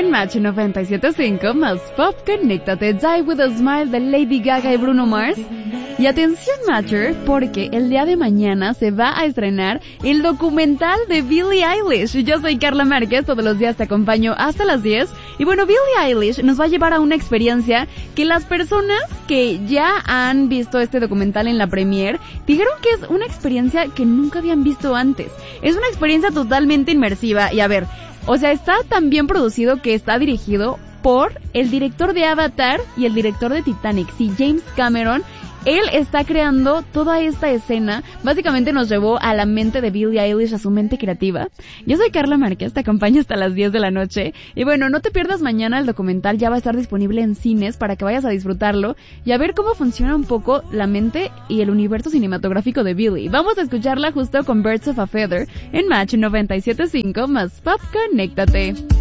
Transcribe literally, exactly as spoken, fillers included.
En Match noventa y siete punto cinco más Pop, conéctate. Die with a Smile de Lady Gaga y Bruno Mars. Y atención Matcher, porque el día de mañana se va a estrenar el documental de Billie Eilish. Yo soy Carla Márquez, todos los días te acompaño hasta las diez. Y bueno, Billie Eilish nos va a llevar a una experiencia que las personas que ya han visto este documental en la premiere dijeron que es una experiencia que nunca habían visto antes. Es una experiencia totalmente inmersiva y a ver, o sea, está tan bien producido que está dirigido por el director de Avatar y el director de Titanic, sí, James Cameron. Él está creando toda esta escena, básicamente nos llevó a la mente de Billie Eilish, a su mente creativa. Yo soy Carla Márquez, te acompaño hasta las diez de la noche. Y bueno, no te pierdas mañana, el documental ya va a estar disponible en cines para que vayas a disfrutarlo y a ver cómo funciona un poco la mente y el universo cinematográfico de Billie. Vamos a escucharla justo con Birds of a Feather en Match noventa y siete punto cinco más Pop, conéctate.